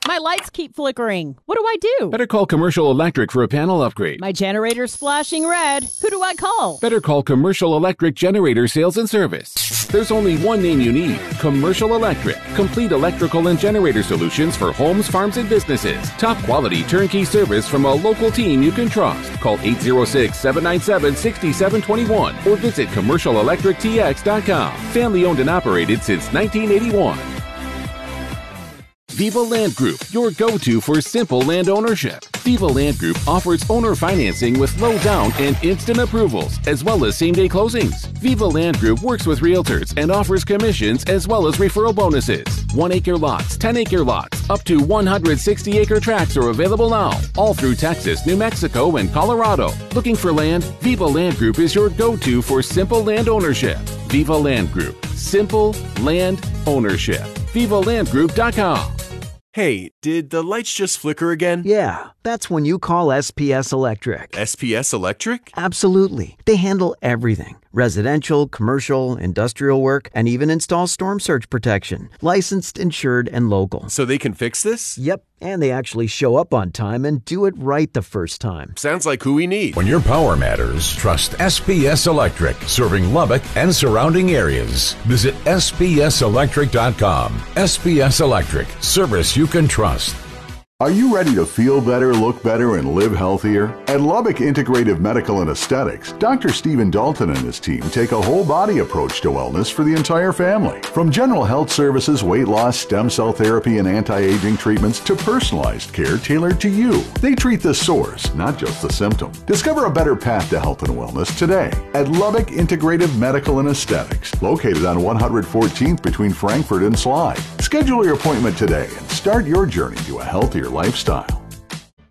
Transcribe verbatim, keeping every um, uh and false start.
My lights keep flickering. What do I do? Better call Commercial Electric for a panel upgrade. My generator's flashing red. Who do I call? Better call Commercial Electric Generator Sales and Service. There's only one name you need. Commercial Electric. Complete electrical and generator solutions for homes, farms, and businesses. Top quality turnkey service from a local team you can trust. Call eight zero six, seven nine seven, six seven two one or visit commercial electric t x dot com. Family owned and operated since nineteen eighty-one. Viva Land Group, your go-to for simple land ownership. Viva Land Group offers owner financing with low down and instant approvals, as well as same-day closings. Viva Land Group works with realtors and offers commissions as well as referral bonuses. One-acre lots, ten-acre lots, up to one hundred sixty acre tracts are available now, all through Texas, New Mexico, and Colorado. Looking for land? Viva Land Group is your go-to for simple land ownership. Viva Land Group. Simple land ownership. viva land group dot com. Hey, did the lights just flicker again? Yeah, that's when you call S P S Electric. S P S Electric? Absolutely. They handle everything. Residential, commercial, industrial work, and even install storm surge protection. Licensed, insured, and local. So they can fix this? Yep, and they actually show up on time and do it right the first time. Sounds like who we need. When your power matters, trust S P S Electric, serving Lubbock and surrounding areas. Visit S P S electric dot com. S P S Electric, service you can trust. Are you ready to feel better, look better, and live healthier? At Lubbock Integrative Medical and Aesthetics, Doctor Stephen Dalton and his team take a whole body approach to wellness for the entire family. From general health services, weight loss, stem cell therapy, and anti-aging treatments to personalized care tailored to you. They treat the source, not just the symptom. Discover a better path to health and wellness today at Lubbock Integrative Medical and Aesthetics, located on one hundred fourteenth between Frankfort and Slide. Schedule your appointment today and start your journey to a healthier lifestyle.